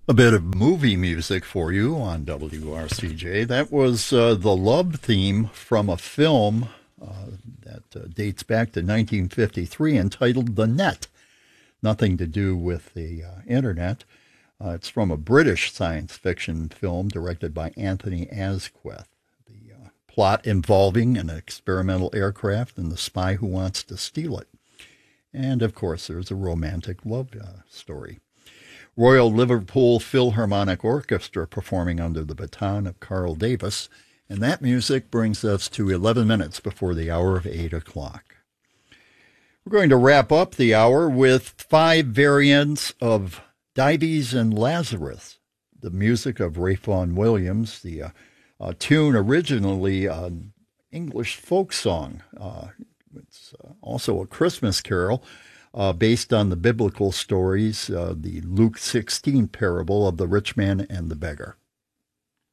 A bit of movie music for you on WRCJ. That was the love theme from a film that dates back to 1953 entitled The Net. Nothing to do with the internet. It's from a British science fiction film directed by Anthony Asquith. The plot involving an experimental aircraft and the spy who wants to steal it. And, of course, there's a romantic love story. Royal Liverpool Philharmonic Orchestra performing under the baton of Carl Davis. And that music brings us to 11 minutes before the hour of 8 o'clock. We're going to wrap up the hour with 5 variants of Dives and Lazarus, the music of Ray Vaughan Williams, the tune originally an English folk song. It's also a Christmas carol. Based on the biblical stories, the Luke 16 parable of the rich man and the beggar.